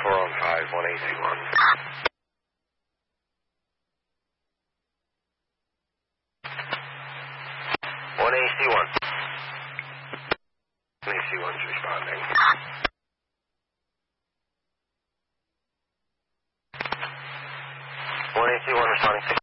on 5, 1AC1. 1AC1. 1AC1's responding. 1AC1 responding 6.